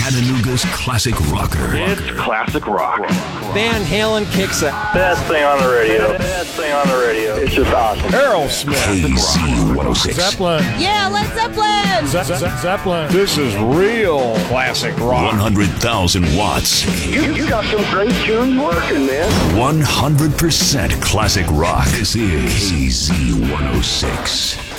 Chattanooga's classic rocker. It's classic rock. Van Halen kicks it. Best thing on the radio. Best thing on the radio. It's just awesome. Aerosmith. KZ106. Zeppelin. Yeah, Led Zeppelin. Zeppelin. This is real classic rock. 100,000 watts. You got some great tunes working, man. 100% classic rock. This is KZ106.